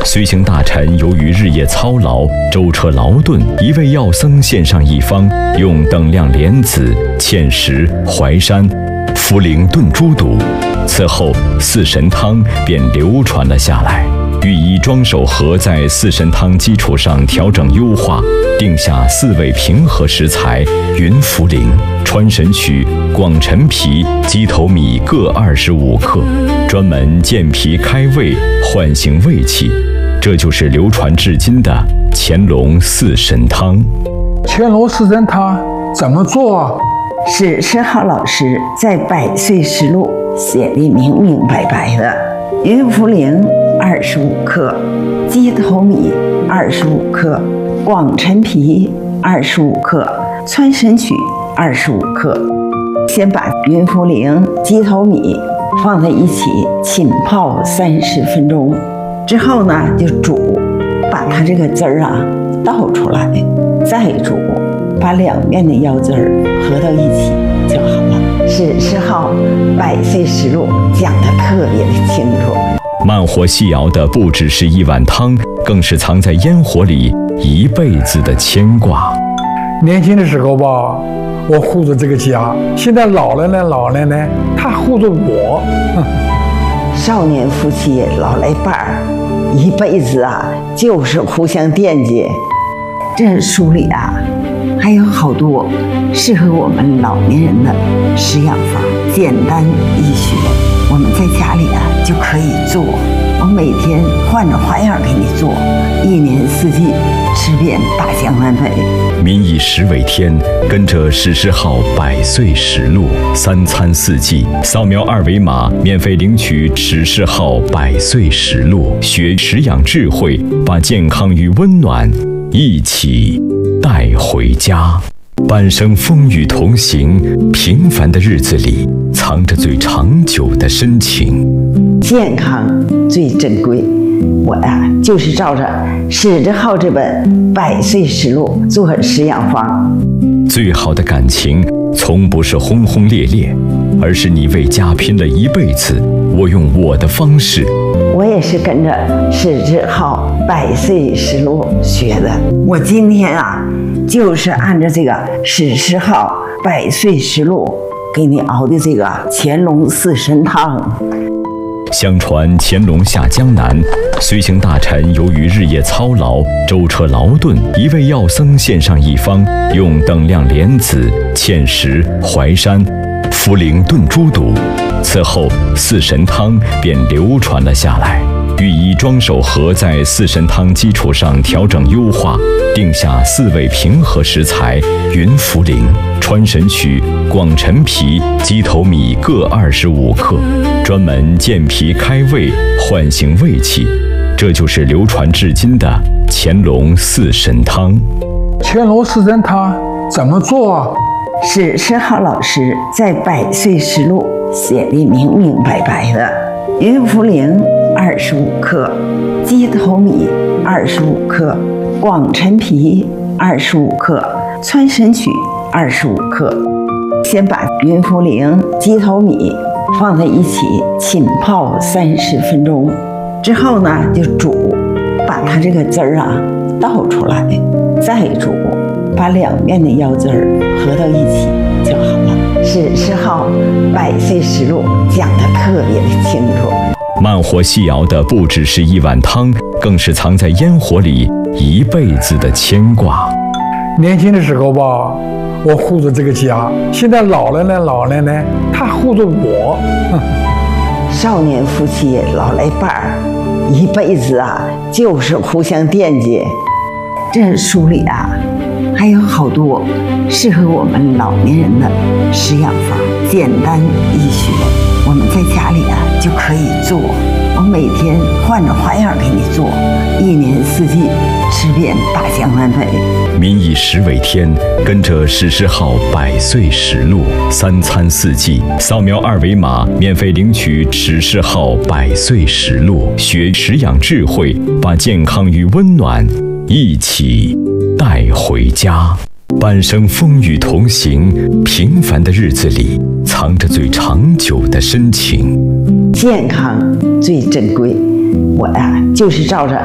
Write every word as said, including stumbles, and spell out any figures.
随行大臣由于日夜操劳，舟车劳顿，一位药僧献上一方，用等量莲子、芡实、淮山、茯苓炖猪肚。此后，四神汤便流传了下来。御医庄守和在四神汤基础上调整优化，定下四味平和食材：云茯苓、川神曲、广陈皮、鸡头米各二十五克，专门健脾开胃、唤醒胃气。这就是流传至今的乾隆四神汤。 乾隆四神汤怎么做啊？ 史世浩老师在《百岁实录》写的明明白白的：云茯苓二十五克，鸡头米二十五克，广陈皮二十五克，川神曲二十五克。先把云茯苓、鸡头米放在一起浸泡三十分钟，之后呢就煮，把它这个汁儿啊倒出来，再煮，把两面的药汁儿合到一起就好了。史世浩《百岁实录》讲得特别的清楚。 慢火细熬的不只是一碗汤，更是藏在烟火里一辈子的牵挂。 年轻的时候吧，我护着这个家；现在老了呢，老了呢，他护着我。 少年夫妻老来伴儿，一辈子啊，就是互相惦记。这书里啊，还有好多适合我们老年人的食养法，简单易学，我们在家里啊就可以做。我每天换着花样给你做，一年四季吃遍大江南北。 民以食为天，跟着史世浩百岁实录，三餐四季，扫描二维码免费领取史世浩百岁实录，学食养智慧，把健康与温暖一起带回家。半生风雨同行，平凡的日子里藏着最长久的深情。 健康最珍贵，我呀、啊、就是照着史世浩这本《百岁实录》做食养方。 最好的感情从不是轰轰烈烈，而是你为家拼了一辈子，我用我的方式。 我也是跟着史世浩《百岁实录》学的。我今天啊，就是按照这个史世浩《百岁实录》给你熬的这个乾隆四神汤。 相传乾隆下江南，随行大臣由于日夜操劳，舟车劳顿，一位药僧献上一方，用等量莲子、芡实、淮山、茯苓炖猪肚。此后，四神汤便流传了下来。御医庄守和在四神汤基础上调整优化，定下四味平和食材：云茯苓、川神曲、广陈皮、鸡头米各二十五克，专门健脾开胃、唤醒胃气。这就是流传至今的乾隆四神汤。 乾隆四神汤怎么做啊？ 史世浩老师在《百岁实录》写的明明白白的：云茯苓二十五克，鸡头米二十五克，广陈皮二十五克，川神曲二十五克。先把云茯苓、鸡头米放在一起浸泡三十分钟，之后呢就煮，把它这个汁儿啊倒出来，再煮，把两面的药汁儿合到一起就好了。史世浩《百岁实录》讲得特别的清楚。 慢火细熬的不只是一碗汤，更是藏在烟火里一辈子的牵挂。 年轻的时候吧，我护着这个家；现在老了呢，老了呢，他护着我。 少年夫妻老来伴儿，一辈子啊，就是互相惦记。这书里啊，还有好多适合我们老年人的食养法，简单易学，我们在家里啊就可以做。我每天换着花样给你做，一年四季吃遍大江南北。 民以食为天，跟着史世浩百岁实录，三餐四季，扫描二维码免费领取史世浩百岁实录，学食养智慧，把健康与温暖一起带回家。半生风雨同行，平凡的日子里藏着最长久的深情。 健康最珍贵，我呀、啊、就是照着